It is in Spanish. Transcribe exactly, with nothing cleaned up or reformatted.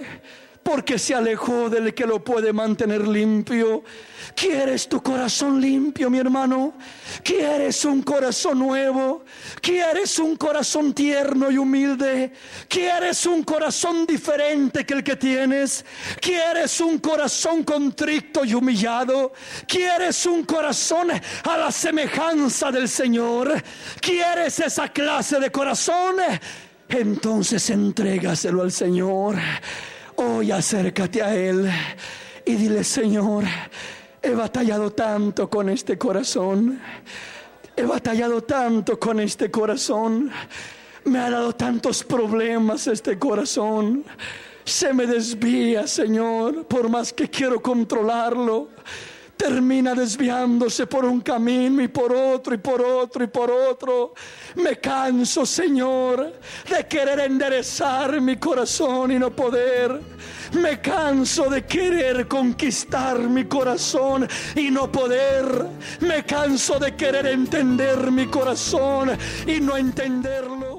porque se alejó del que lo puede mantener limpio. ¿Quieres tu corazón limpio, mi hermano? ¿Quieres un corazón nuevo? ¿Quieres un corazón tierno y humilde? ¿Quieres un corazón diferente que el que tienes? ¿Quieres un corazón contrito y humillado? ¿Quieres un corazón a la semejanza del Señor? ¿Quieres esa clase de corazón? Entonces entrégaselo al Señor. Hoy acércate a Él y dile: Señor, he batallado tanto con este corazón. He batallado tanto con este corazón. Me ha dado tantos problemas este corazón. Se me desvía, Señor, por más que quiero controlarlo. Termina desviándose por un camino y por otro y por otro y por otro. Me canso, Señor, de querer enderezar mi corazón y no poder. Me canso de querer conquistar mi corazón y no poder. Me canso de querer entender mi corazón y no entenderlo.